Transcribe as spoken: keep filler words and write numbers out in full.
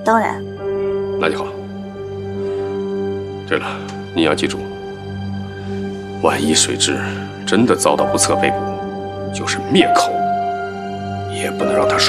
当然。 那就好。对了，你要记住，万一水蛭真的遭到不测被捕，就是灭口，也不能让他